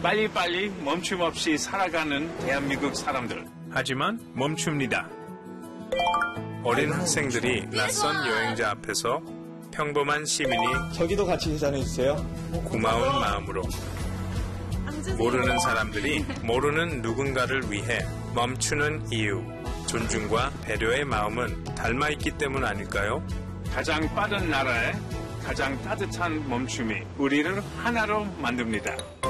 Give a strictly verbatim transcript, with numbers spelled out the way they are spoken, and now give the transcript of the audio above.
빨리빨리 멈춤 없이 살아가는 대한민국 사람들. 하지만 멈춥니다. 어린 학생들이 낯선 여행자 앞에서 평범한 시민이 저기도 같이 인사해주세요. 고마운 마음으로 모르는 사람들이 모르는 누군가를 위해 멈추는 이유, 존중과 배려의 마음은 닮아있기 때문 아닐까요? 가장 빠른 나라에 가장 따뜻한 멈춤이 우리를 하나로 만듭니다.